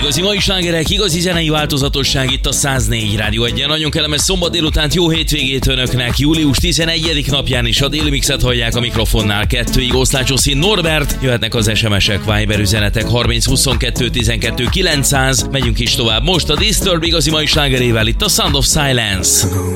Igazi mai slágerek, igazi zenei változatosság itt a 104 Rádió 1-en. Nagyon kellemes szombat délutánt, jó hétvégét önöknek. Július 11. napján is a Déli Mixet hallják a mikrofonnál. 2-ig Oszlácsoszín Norbert. Jöhetnek az SMS-ek, Viber üzenetek 30 22 12 900. Megyünk is tovább most a Disturbed igazi mai slágerével itt a Sound of Silence.